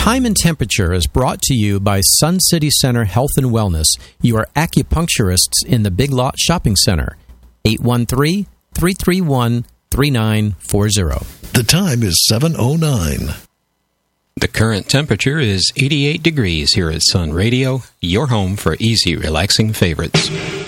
Time and Temperature is brought to you by Sun City Center Health and Wellness, your acupuncturists in the Big Lot Shopping Center. 813-331-3940. The time is 7:09. The current temperature is 88 degrees here at Sun Radio, your home for easy, relaxing favorites.